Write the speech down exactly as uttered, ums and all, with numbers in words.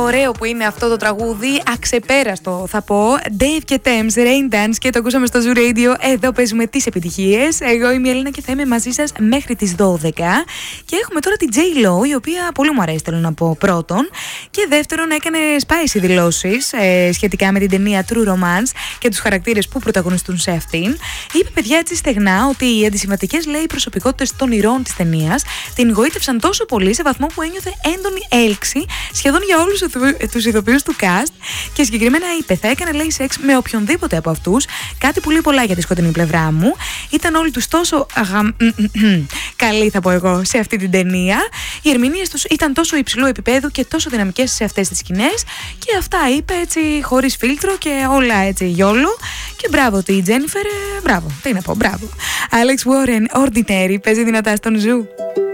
ωραίο που είναι αυτό το τραγούδι, αξεπέραστο θα πω. Dave και Thames, Rain Dance, και το ακούσαμε στο Zoo Radio. Εδώ παίζουμε τις επιτυχίες. Εγώ είμαι η Ελίνα και θα είμαι μαζί σας μέχρι τις δώδεκα. Και έχουμε τώρα την J-Lo, η οποία πολύ μου αρέσει, θέλω να πω, πρώτον. Και δεύτερον, έκανε spicy δηλώσεις ε, σχετικά με την ταινία True Romance και τους χαρακτήρες που πρωταγωνιστούν σε αυτήν. Είπε, παιδιά, έτσι στεγνά, ότι οι αντισημιτικές, λέει, προσωπικότητες των ηρώων της ταινίας την γοήτευσαν τόσο πολύ σε βαθμό που ένιωθε έντονη έλξη σχεδόν για όλους τους ηθοποιούς του cast. Και συγκεκριμένα είπε, θα έκανα, λέει, σεξ με οποιονδήποτε από αυτούς. Κάτι που λέει πολλά για τη σκοτεινή πλευρά μου. Ήταν όλοι τους τόσο αγα... καλοί, θα πω εγώ, σε αυτή την ταινία. Οι ερμηνείες τους ήταν τόσο υψηλού επίπεδου και τόσο δυναμικές σε αυτές τις σκηνές. Και αυτά είπε έτσι, χωρίς φίλτρο και όλα έτσι γιόλο. Και μπράβο τη Τζένιφερ, μπράβο. Τι να πω, μπράβο. Alex Warren, Ordinary, παίζει δυνατά στον Zoo.